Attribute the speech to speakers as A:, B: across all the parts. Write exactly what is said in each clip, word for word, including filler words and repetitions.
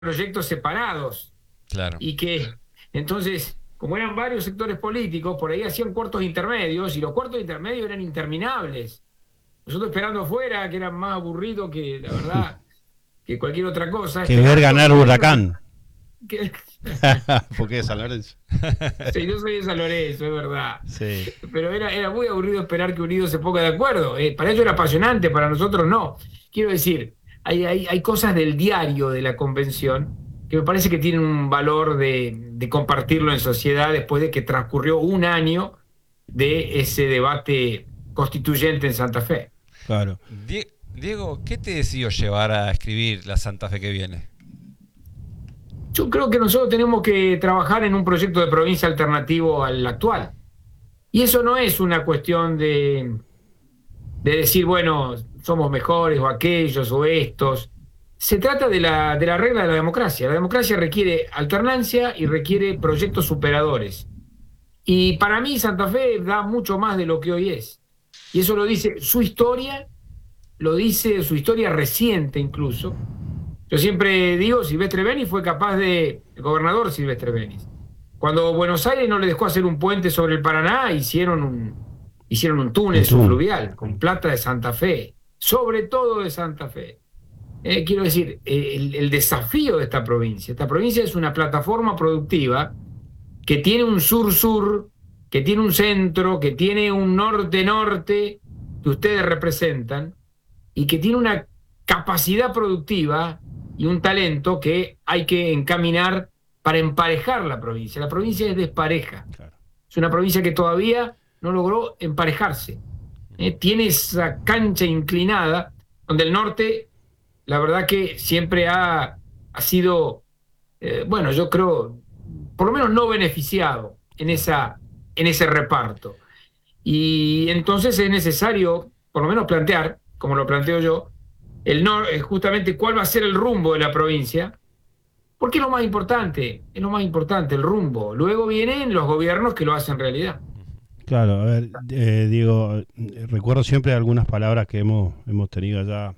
A: proyectos separados
B: Claro.
A: y que entonces, como eran varios sectores políticos, por ahí hacían cuartos intermedios y los cuartos intermedios eran interminables. Nosotros esperando afuera, que era más aburrido que, la verdad, que cualquier otra cosa,
C: Que ver
A: esperando
C: ganar
A: que algunos...
C: Huracán.
A: Que,
C: Porque es San Lorenzo.
A: sí, yo soy de San Lorenzo, es verdad.
C: Sí.
A: Pero era, era muy aburrido esperar que Unidos se ponga de acuerdo. Eh, para ellos era apasionante, para nosotros no. Quiero decir, hay, hay, hay cosas del diario de la convención que me parece que tienen un valor de, de compartirlo en sociedad después de que transcurrió un año de ese debate constituyente en Santa Fe.
C: Claro.
B: Die- Diego, ¿qué te decidió llevar a escribir La Santa Fe que viene?
A: Yo creo que nosotros tenemos que trabajar en un proyecto de provincia alternativo al actual. Y eso no es una cuestión de, de decir, bueno, somos mejores o aquellos o estos. Se trata de la, de la regla de la democracia. La democracia requiere alternancia y requiere proyectos superadores. Y para mí Santa Fe da mucho más de lo que hoy es. Y eso lo dice su historia, lo dice su historia reciente incluso. Yo siempre digo, Silvestre Beni fue capaz de, el gobernador Silvestre Beni, cuando Buenos Aires no le dejó hacer un puente sobre el Paraná, hicieron un, hicieron un túnel subfluvial con plata de Santa Fe, sobre todo de Santa Fe. Eh, quiero decir, eh, el, el desafío de esta provincia, esta provincia es una plataforma productiva que tiene un sur-sur, que tiene un centro, que tiene un norte-norte que ustedes representan y que tiene una capacidad productiva y un talento que hay que encaminar para emparejar la provincia. La provincia es despareja.
C: Claro.
A: Es una provincia que todavía no logró emparejarse. Eh, tiene esa cancha inclinada donde el norte, la verdad que siempre ha, ha sido, eh, bueno, yo creo, por lo menos no beneficiado en, esa, en ese reparto. Y entonces es necesario, por lo menos plantear, como lo planteo yo, el nor justamente cuál va a ser el rumbo de la provincia, porque es lo más importante, es lo más importante, el rumbo. Luego vienen los gobiernos que lo hacen realidad.
C: Claro, a ver, eh, Diego, eh, recuerdo siempre algunas palabras que hemos, hemos tenido allá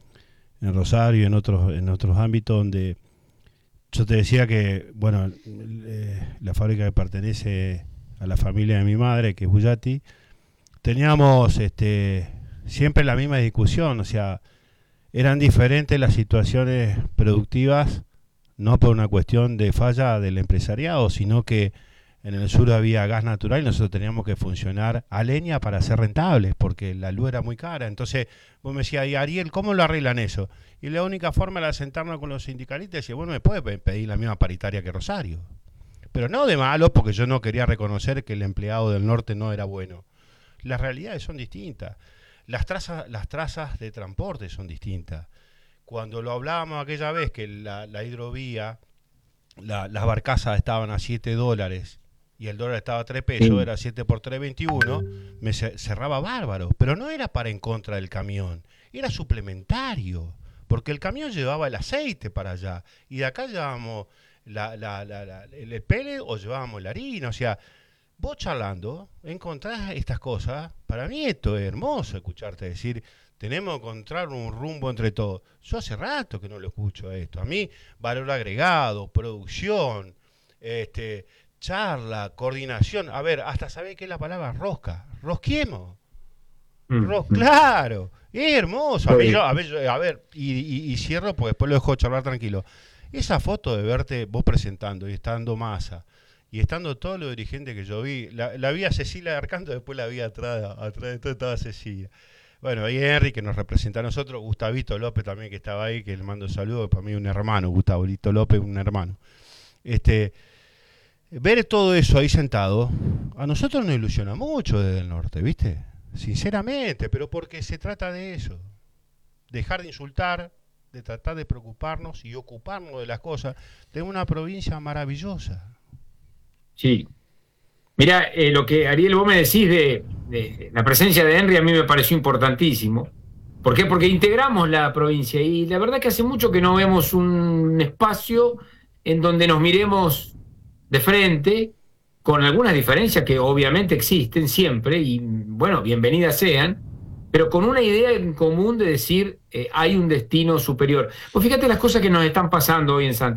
C: en Rosario y en otros, en otros ámbitos donde yo te decía que, bueno, eh, la fábrica que pertenece a la familia de mi madre, que es Bullati, teníamos este, siempre la misma discusión, o sea, eran diferentes las situaciones productivas, no por una cuestión de falla del empresariado, sino que en el sur había gas natural y nosotros teníamos que funcionar a leña para ser rentables, porque la luz era muy cara. Entonces, vos me decías, y Ariel, ¿cómo lo arreglan eso? Y la única forma era sentarnos con los sindicalistas y decir, bueno, me puede pedir la misma paritaria que Rosario. Pero no de malo, porque yo no quería reconocer que el empleado del norte no era bueno. Las realidades son distintas. Las trazas, las trazas de transporte son distintas. Cuando lo hablábamos aquella vez que la, la hidrovía, la, las barcazas estaban a siete dólares y el dólar estaba a tres pesos, sí. Era siete por tres, veintiuno, me cerraba bárbaro. Pero no era para en contra del camión, era suplementario, porque el camión llevaba el aceite para allá y de acá llevábamos la, la, la, la, el pele o llevábamos la harina, o sea, vos charlando encontrás estas cosas. Para mí esto es hermoso escucharte decir, tenemos que encontrar un rumbo entre todos. Yo hace rato que no lo escucho esto. A mí, valor agregado, producción, este, charla, coordinación. A ver, hasta sabés qué es la palabra rosca. Rosquemos. Mm. Ros, claro. Es hermoso. A, mí, yo, a ver, yo, a ver y, y, y cierro, pues después lo dejo charlar tranquilo. Esa foto de verte vos presentando y estando Massa y estando todos los dirigentes que yo vi, la, la vi a Cecilia Arcando, después la vi atrás, atrás de todo estaba Cecilia. Bueno, ahí Henry, que nos representa a nosotros, Gustavito López también, que estaba ahí, que le mando saludos, para mí un hermano, Gustavito López, un hermano. Este, ver todo eso ahí sentado, a nosotros nos ilusiona mucho desde el norte, ¿viste? Sinceramente, pero porque se trata de eso. Dejar de insultar, de tratar de preocuparnos y ocuparnos de las cosas de una provincia maravillosa.
A: Sí. Mira, eh, lo que Ariel vos me decís de, de la presencia de Henry a mí me pareció importantísimo. ¿Por qué? Porque integramos la provincia y la verdad que hace mucho que no vemos un espacio en donde nos miremos de frente, con algunas diferencias que obviamente existen siempre y bueno, bienvenidas sean, pero con una idea en común de decir eh, hay un destino superior. Pues fíjate las cosas que nos están pasando hoy en Santa